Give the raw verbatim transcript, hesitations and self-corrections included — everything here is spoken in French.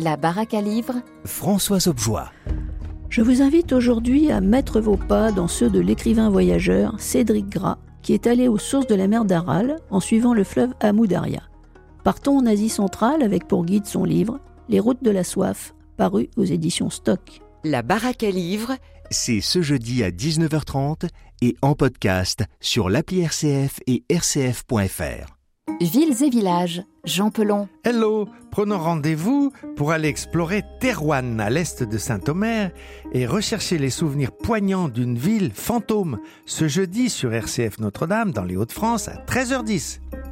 La baraque à livres, Françoise Objoie. Je vous invite aujourd'hui à mettre vos pas dans ceux de l'écrivain voyageur Cédric Gras, qui est allé aux sources de la mer d'Aral en suivant le fleuve Amu Darya. Partons en Asie centrale avec pour guide son livre « Les routes de la soif », paru aux éditions Stock. La baraque à livres, C'est ce jeudi à dix-neuf heures trente et en podcast sur l'appli R C F et R C F point F R. Villes et villages, Jean Pelon. Hello, prenons rendez-vous pour aller explorer Thérouanne à l'est de Saint-Omer et rechercher les souvenirs poignants d'une ville fantôme ce jeudi sur R C F Notre-Dame dans les Hauts-de-France à treize heures dix.